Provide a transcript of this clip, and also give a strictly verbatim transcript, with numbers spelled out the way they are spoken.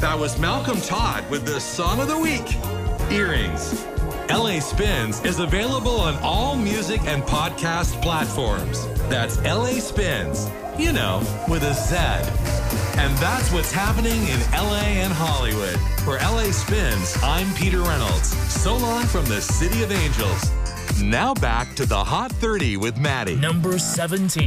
That was Malcolm Todd with the Song of the Week, Earrings. L A Spins is available on all music and podcast platforms. That's L A Spins, you know, with a Z. And that's what's happening in L A and Hollywood. For L A Spins, I'm Peter Reynolds. So long from the City of Angels. Now back to the Hot thirty with Maddie. Number seventeen.